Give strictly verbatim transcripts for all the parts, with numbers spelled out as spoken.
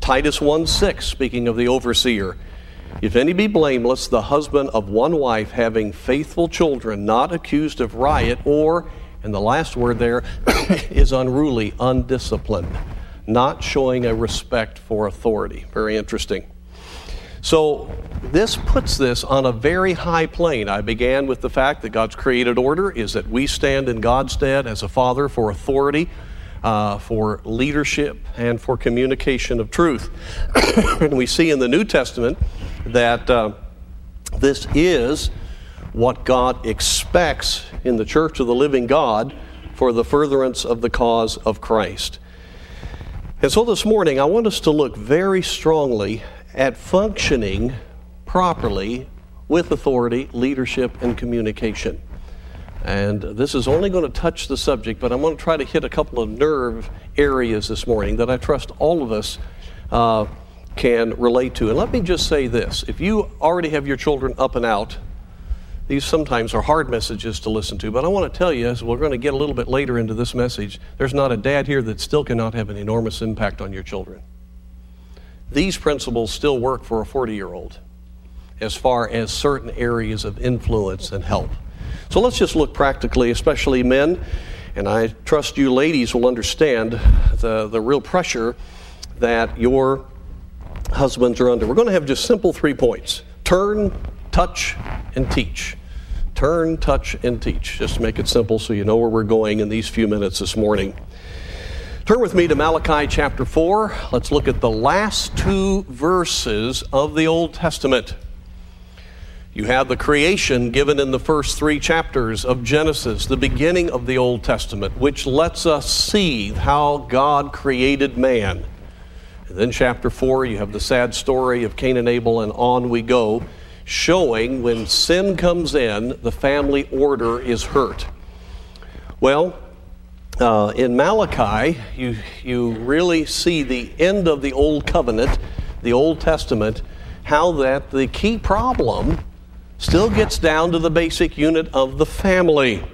Titus one six, speaking of the overseer, if any be blameless, the husband of one wife, having faithful children, not accused of riot, or, and the last word there, is unruly, undisciplined, not showing a respect for authority. Very interesting. So this puts this on a very high plane. I began with the fact that God's created order is that we stand in God's stead as a father for authority, uh, for leadership, and for communication of truth. And we see in the New Testament that uh, this is what God expects in the church of the living God for the furtherance of the cause of Christ. And so this morning, I want us to look very strongly at functioning properly with authority, leadership, and communication. And this is only going to touch the subject, but I'm going to try to hit a couple of nerve areas this morning that I trust all of us uh, can relate to. And let me just say this. If you already have your children up and out, these sometimes are hard messages to listen to, but I want to tell you, as we're going to get a little bit later into this message, there's not a dad here that still cannot have an enormous impact on your children. These principles still work for a forty-year-old as far as certain areas of influence and help. So let's just look practically, especially men, and I trust you ladies will understand the, the real pressure that your husbands are under. We're going to have just simple three points. Turn, touch, and teach. Turn, touch, and teach. Just to make it simple so you know where we're going in these few minutes this morning. Turn with me to Malachi chapter four. Let's look at the last two verses of the Old Testament. You have the creation given in the first three chapters of Genesis, the beginning of the Old Testament, which lets us see how God created man. And then chapter four, you have the sad story of Cain and Abel, and on we go, showing when sin comes in, the family order is hurt. Well, uh, in Malachi, you, you really see the end of the Old Covenant, the Old Testament, how that the key problem still gets down to the basic unit of the family.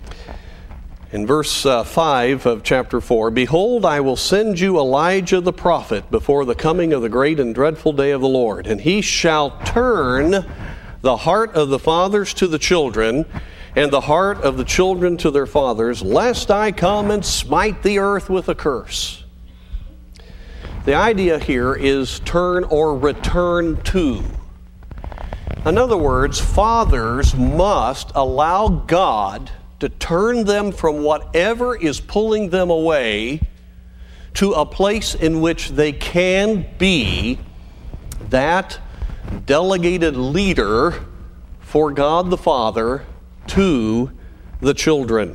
In verse uh, five of chapter four, behold, I will send you Elijah the prophet before the coming of the great and dreadful day of the Lord, and he shall turn the heart of the fathers to the children, and the heart of the children to their fathers, lest I come and smite the earth with a curse. The idea here is turn or return to. In other words, fathers must allow God to turn them from whatever is pulling them away to a place in which they can be that delegated leader for God the Father to the children.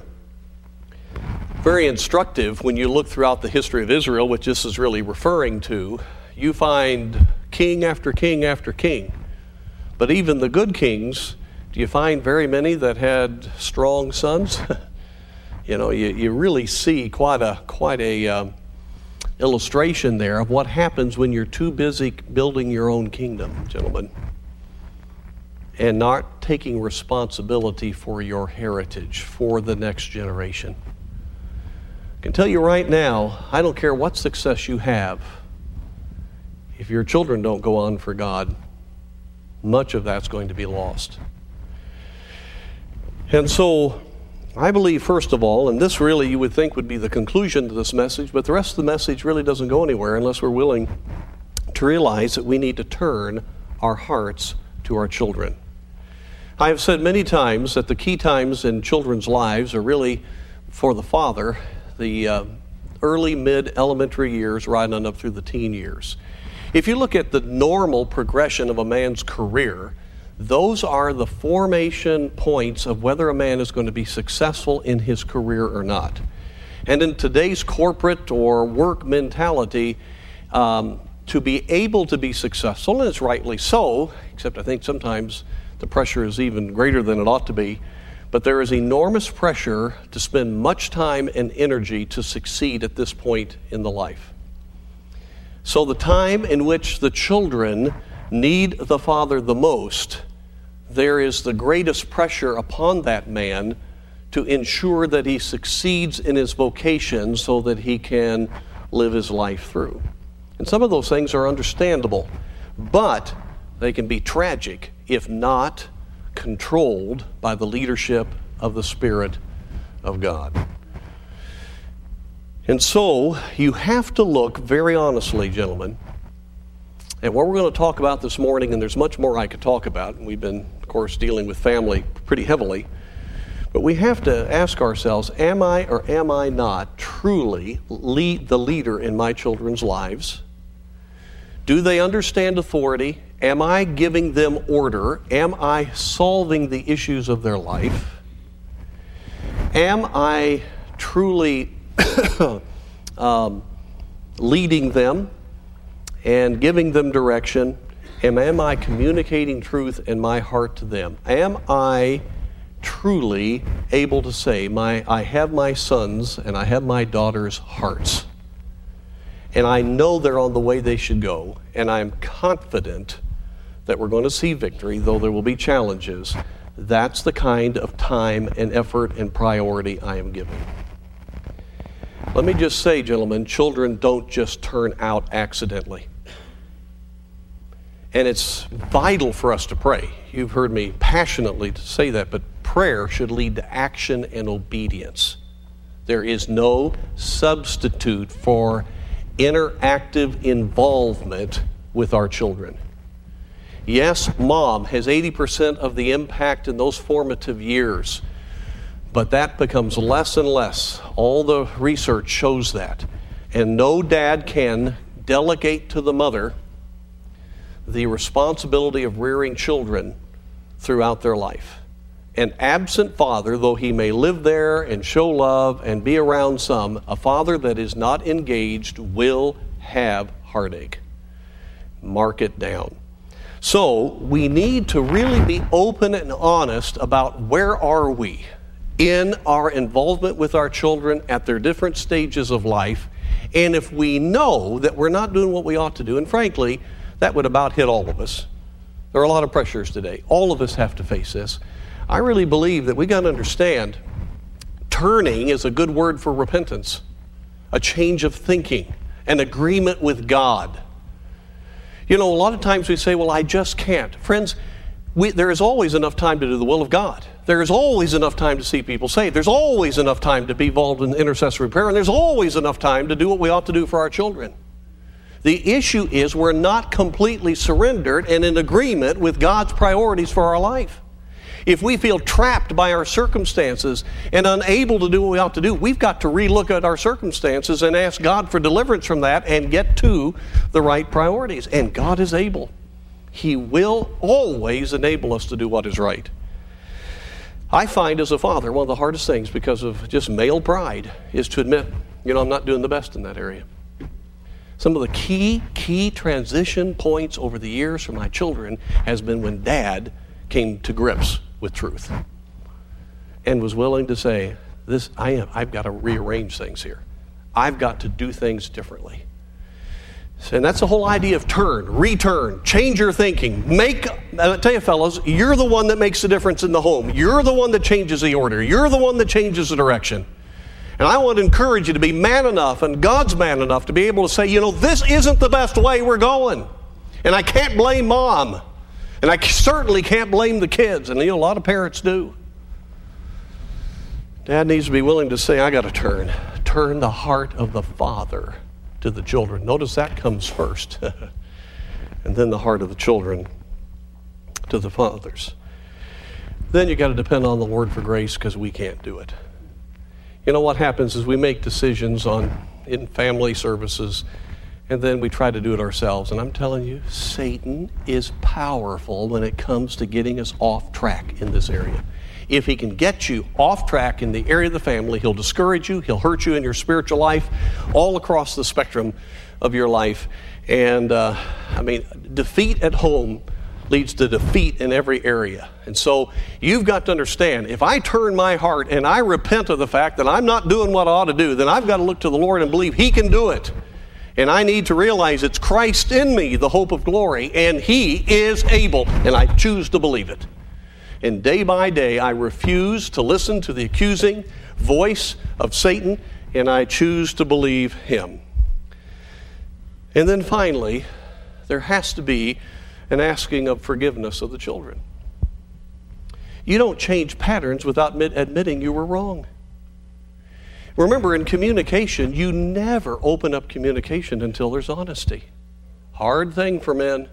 Very instructive when you look throughout the history of Israel, which this is really referring to. You find king after king after king. But even the good kings, do you find very many that had strong sons? You know, you, you really see quite a quite a um, illustration there of what happens when you're too busy building your own kingdom, gentlemen, and not taking responsibility for your heritage, for the next generation. I can tell you right now, I don't care what success you have, if your children don't go on for God, much of that's going to be lost. And so I believe, first of all, and this really you would think would be the conclusion to this message, but the rest of the message really doesn't go anywhere unless we're willing to realize that we need to turn our hearts to our children. I have said many times that the key times in children's lives are really for the father, the uh, early, mid, elementary years, right on up through the teen years. If you look at the normal progression of a man's career, those are the formation points of whether a man is going to be successful in his career or not. And in today's corporate or work mentality, um, to be able to be successful, and it's rightly so, except I think sometimes the pressure is even greater than it ought to be, but there is enormous pressure to spend much time and energy to succeed at this point in the life. So the time in which the children need the father the most, there is the greatest pressure upon that man to ensure that he succeeds in his vocation so that he can live his life through. And some of those things are understandable, but they can be tragic if not controlled by the leadership of the Spirit of God. And so, you have to look very honestly, gentlemen, at what we're going to talk about this morning, and there's much more I could talk about, and we've been, of course, dealing with family pretty heavily, but we have to ask ourselves, am I or am I not truly lead the leader in my children's lives? Do they understand authority? Am I giving them order? Am I solving the issues of their life? Am I truly um, leading them and giving them direction? And am I communicating truth in my heart to them? Am I truly able to say, my, I have my sons and I have my daughters' hearts, and I know they're on the way they should go, and I'm confident that we're going to see victory, though there will be challenges. That's the kind of time and effort and priority I am giving. Let me just say, gentlemen, children don't just turn out accidentally. And it's vital for us to pray. You've heard me passionately say that, but prayer should lead to action and obedience. There is no substitute for interactive involvement with our children. Yes, mom has eighty percent of the impact in those formative years, but that becomes less and less. All the research shows that. And no dad can delegate to the mother the responsibility of rearing children throughout their life. An absent father, though he may live there and show love and be around some, a father that is not engaged will have heartache. Mark it down. So we need to really be open and honest about where are we in our involvement with our children at their different stages of life. And if we know that we're not doing what we ought to do, and frankly, that would about hit all of us. There are a lot of pressures today. All of us have to face this. I really believe that we got to understand turning is a good word for repentance, a change of thinking, an agreement with God. You know, a lot of times we say, well, I just can't. Friends, we, there is always enough time to do the will of God. There is always enough time to see people saved. There's always enough time to be involved in intercessory prayer, and there's always enough time to do what we ought to do for our children. The issue is we're not completely surrendered and in agreement with God's priorities for our life. If we feel trapped by our circumstances and unable to do what we ought to do, we've got to relook at our circumstances and ask God for deliverance from that and get to the right priorities. And God is able. He will always enable us to do what is right. I find as a father, one of the hardest things because of just male pride is to admit, you know, I'm not doing the best in that area. Some of the key, key transition points over the years for my children has been when Dad came to grips with truth and was willing to say, "This, I am, I've got to rearrange things here. I've got to do things differently." And that's the whole idea of turn, return, change your thinking. Make, I tell you fellows, you're the one that makes the difference in the home. You're the one that changes the order. You're the one that changes the direction. And I want to encourage you to be man enough and God's man enough to be able to say, you know, this isn't the best way we're going. And I can't blame mom. And I certainly can't blame the kids. And you know, a lot of parents do. Dad needs to be willing to say, I got to turn. Turn the heart of the father to the children. Notice that comes first. And then the heart of the children to the fathers. Then you got to depend on the Lord for grace because we can't do it. You know what happens is we make decisions on in family services and then we try to do it ourselves. And I'm telling you, Satan is powerful when it comes to getting us off track in this area. If he can get you off track in the area of the family, he'll discourage you, he'll hurt you in your spiritual life, all across the spectrum of your life. And, uh, I mean, defeat at home leads to defeat in every area. And so you've got to understand, if I turn my heart and I repent of the fact that I'm not doing what I ought to do, then I've got to look to the Lord and believe he can do it. And I need to realize it's Christ in me, the hope of glory, and he is able, and I choose to believe it. And day by day, I refuse to listen to the accusing voice of Satan, and I choose to believe him. And then finally, there has to be an asking of forgiveness of the children. You don't change patterns without admitting you were wrong. Remember, in communication, you never open up communication until there's honesty. Hard thing for men.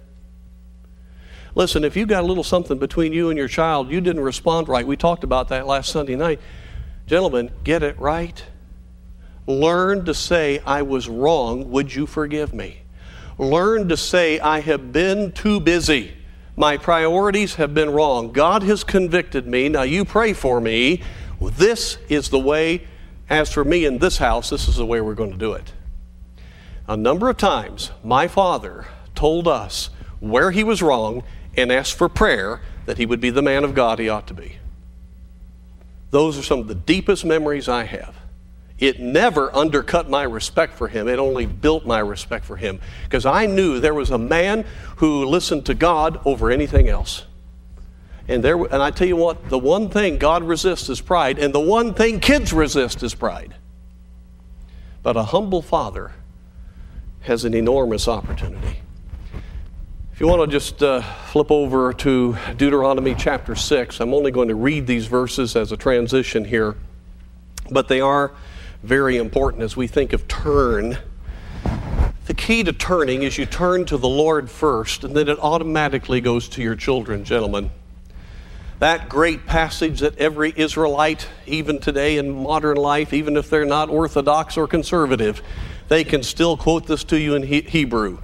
Listen, if you got a little something between you and your child, you didn't respond right. We talked about that last Sunday night. Gentlemen, get it right. Learn to say, I was wrong. Would you forgive me? Learn to say, I have been too busy. My priorities have been wrong. God has convicted me. Now you pray for me. Well, this is the way. As for me in this house, this is the way we're going to do it. A number of times, my father told us where he was wrong and asked for prayer that he would be the man of God he ought to be. Those are some of the deepest memories I have. It never undercut my respect for him. It only built my respect for him, because I knew there was a man who listened to God over anything else. And there, and I tell you what, the one thing God resists is pride, and the one thing kids resist is pride. But a humble father has an enormous opportunity. If you want to just uh, flip over to Deuteronomy chapter six, I'm only going to read these verses as a transition here, but they are very important as we think of turn. The key to turning is you turn to the Lord first, and then it automatically goes to your children, gentlemen. That great passage that every Israelite, even today in modern life, even if they're not Orthodox or conservative, they can still quote this to you in he- Hebrew.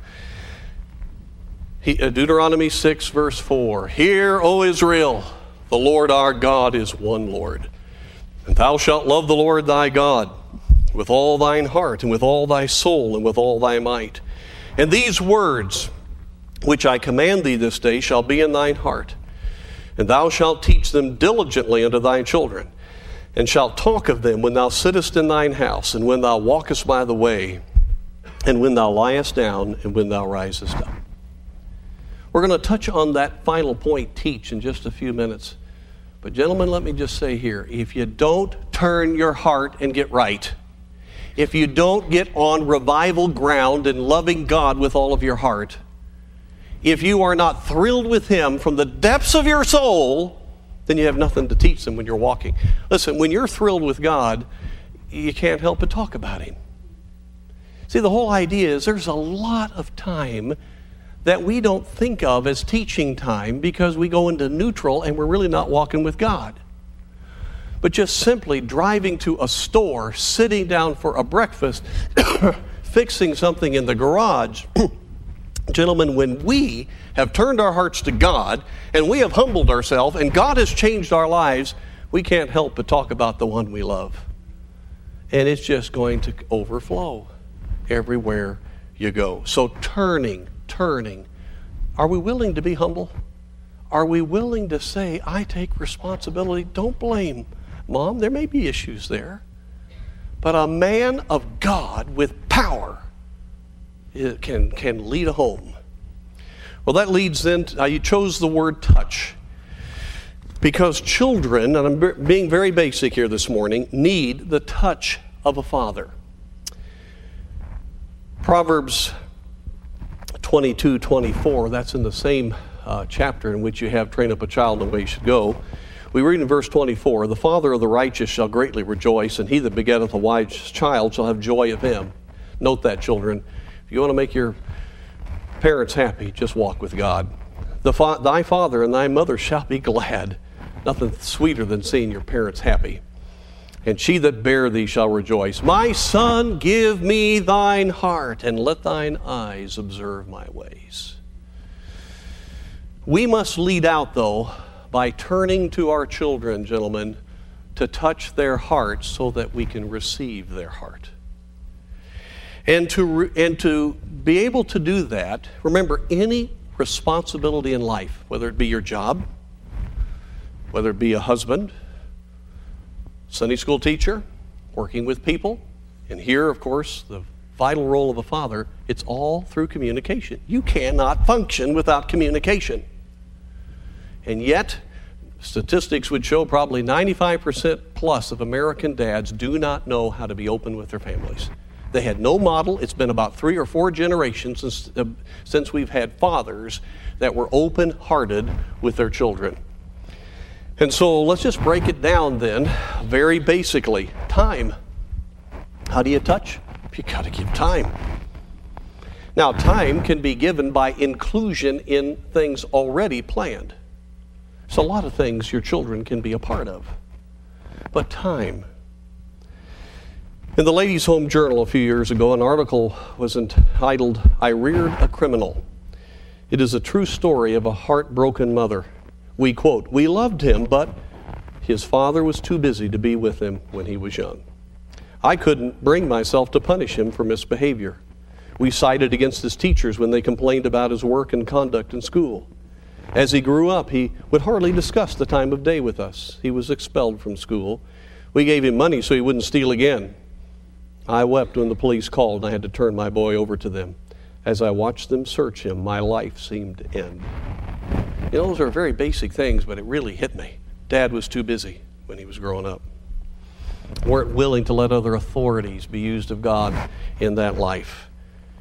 He, uh, Deuteronomy six, verse four. Hear, O Israel, the Lord our God is one Lord. And thou shalt love the Lord thy God with all thine heart, and with all thy soul, and with all thy might. And these words which I command thee this day shall be in thine heart. And thou shalt teach them diligently unto thy children, and shalt talk of them when thou sittest in thine house, and when thou walkest by the way, and when thou liest down, and when thou risest up. We're going to touch on that final point, teach, in just a few minutes. But gentlemen, let me just say here, if you don't turn your heart and get right, if you don't get on revival ground and loving God with all of your heart, if you are not thrilled with Him from the depths of your soul, then you have nothing to teach them when you're walking. Listen, when you're thrilled with God, you can't help but talk about Him. See, the whole idea is there's a lot of time that we don't think of as teaching time because we go into neutral and we're really not walking with God. But just simply driving to a store, sitting down for a breakfast, fixing something in the garage. Gentlemen, when we have turned our hearts to God and we have humbled ourselves and God has changed our lives, we can't help but talk about the one we love. And it's just going to overflow everywhere you go. So turning, turning. Are we willing to be humble? Are we willing to say, I take responsibility? Don't blame Mom. There may be issues there. But a man of God with power It can, can lead a home. Well, that leads then, to, uh, you chose the word touch. Because children, and I'm b- being very basic here this morning, need the touch of a father. Proverbs twenty-two twenty-four, that's in the same uh, chapter in which you have train up a child in the way he should go. We read in verse twenty-four, the father of the righteous shall greatly rejoice, and he that begetteth a wise child shall have joy of him. Note that, children. If you want to make your parents happy, just walk with God. The fa- thy father and thy mother shall be glad. Nothing sweeter than seeing your parents happy. And she that bare thee shall rejoice. My son, give me thine heart, and let thine eyes observe my ways. We must lead out, though, by turning to our children, gentlemen, to touch their hearts so that we can receive their heart. And to, re- and to be able to do that, remember, any responsibility in life, whether it be your job, whether it be a husband, Sunday school teacher, working with people, and here, of course, the vital role of a father, it's all through communication. You cannot function without communication. And yet, statistics would show probably ninety-five percent plus of American dads do not know how to be open with their families. They had no model. It's been about three or four generations since, uh, since we've had fathers that were open-hearted with their children. And so let's just break it down then, very basically. Time. How do you touch? You got to give time. Now, time can be given by inclusion in things already planned. So a lot of things your children can be a part of. But time. In the Ladies' Home Journal a few years ago, an article was entitled, "I Reared a Criminal." It is a true story of a heartbroken mother. We quote, "We loved him, but his father was too busy to be with him when he was young. I couldn't bring myself to punish him for misbehavior. We sided against his teachers when they complained about his work and conduct in school. As he grew up, he would hardly discuss the time of day with us. He was expelled from school. We gave him money so he wouldn't steal again. I wept when the police called and I had to turn my boy over to them. As I watched them search him, my life seemed to end." You know, those are very basic things, but it really hit me. Dad was too busy when he was growing up. Weren't willing to let other authorities be used of God in that life.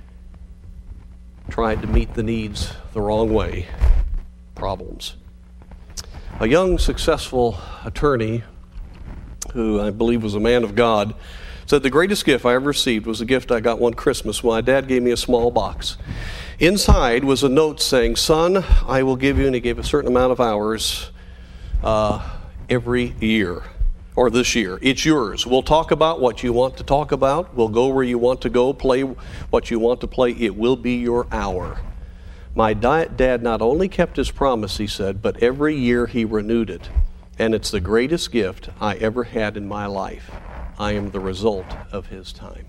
Tried to meet the needs the wrong way. Problems. A young, successful attorney, who I believe was a man of God, said, "The greatest gift I ever received was a gift I got one Christmas when my dad gave me a small box. Inside was a note saying, 'Son, I will give you,' and he gave a certain amount of hours uh, every year, or this year. 'It's yours. We'll talk about what you want to talk about. We'll go where you want to go, play what you want to play. It will be your hour.' My dad not only kept his promise," he said, "but every year he renewed it. And it's the greatest gift I ever had in my life. I am the result of his time."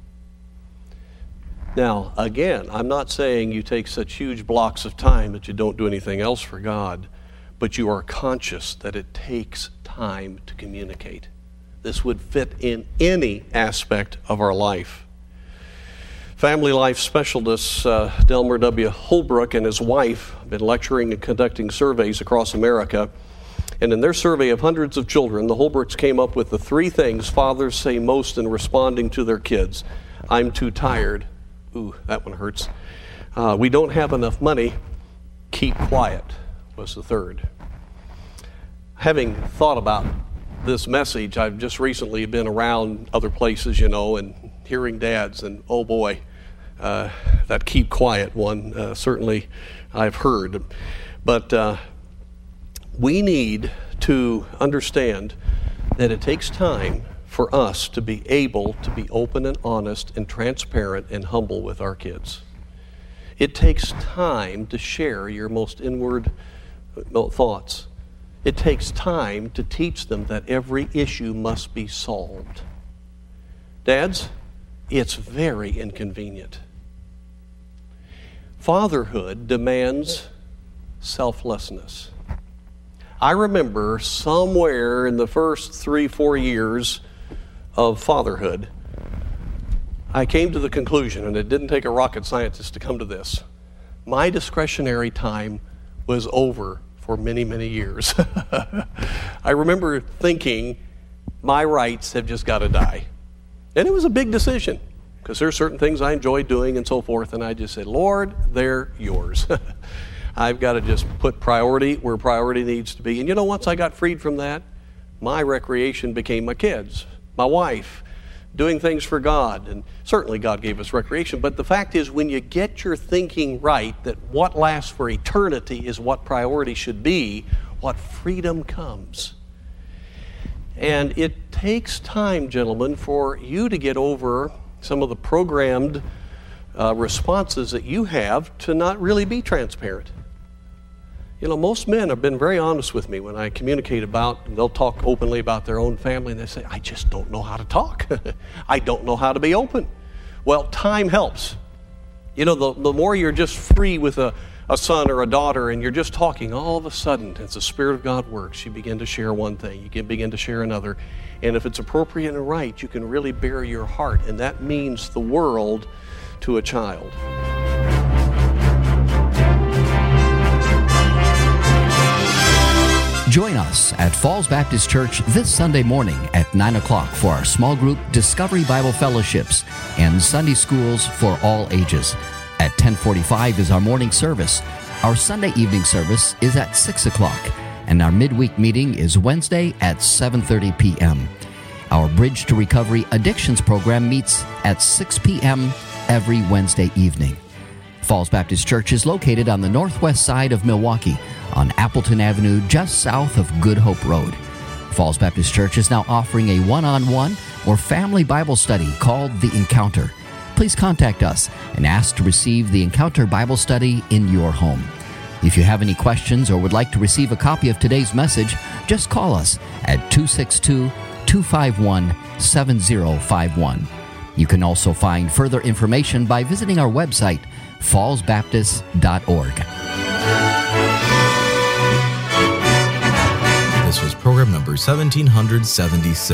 Now, again, I'm not saying you take such huge blocks of time that you don't do anything else for God, but you are conscious that it takes time to communicate. This would fit in any aspect of our life. Family life specialist uh, Delmer W. Holbrook and his wife have been lecturing and conducting surveys across America. And in their survey of hundreds of children, the Holbrooks came up with the three things fathers say most in responding to their kids. "I'm too tired." Ooh, that one hurts. Uh, "we don't have enough money." "Keep quiet" was the third. Having thought about this message, I've just recently been around other places, you know, and hearing dads, and oh boy, uh, that "keep quiet" one, uh, certainly I've heard. But uh, we need to understand that it takes time for us to be able to be open and honest and transparent and humble with our kids. It takes time to share your most inward thoughts. It takes time to teach them that every issue must be solved. Dads, it's very inconvenient. Fatherhood demands selflessness. I remember somewhere in the first three, four years of fatherhood, I came to the conclusion, and it didn't take a rocket scientist to come to this, my discretionary time was over for many, many years. I remember thinking, my rights have just got to die. And it was a big decision, because there are certain things I enjoy doing and so forth, and I just said, "Lord, they're yours." I've got to just put priority where priority needs to be. And you know, once I got freed from that, my recreation became my kids, my wife, doing things for God. And certainly God gave us recreation. But the fact is, when you get your thinking right, that what lasts for eternity is what priority should be, what freedom comes. And it takes time, gentlemen, for you to get over some of the programmed uh, responses that you have to not really be transparent. You know, most men have been very honest with me when I communicate about, they'll talk openly about their own family, and they say, "I just don't know how to talk. I don't know how to be open." Well, time helps. You know, the, the more you're just free with a, a son or a daughter and you're just talking, all of a sudden, as the Spirit of God works, you begin to share one thing, you can begin to share another. And if it's appropriate and right, you can really bare your heart, and that means the world to a child. Join us at Falls Baptist Church this Sunday morning at nine o'clock for our small group Discovery Bible Fellowships and Sunday schools for all ages. At ten forty-five is our morning service. Our Sunday evening service is at six o'clock, and our midweek meeting is Wednesday at seven thirty p.m. Our Bridge to Recovery Addictions program meets at six p.m. every Wednesday evening. Falls Baptist Church is located on the northwest side of Milwaukee on Appleton Avenue, just south of Good Hope Road. Falls Baptist Church is now offering a one-on-one or family Bible study called The Encounter. Please contact us and ask to receive the Encounter Bible study in your home. If you have any questions or would like to receive a copy of today's message, just call us at two six two, two five one, seven zero five one. You can also find further information by visiting our website, falls baptist dot org. This was program number seventeen seventy-six.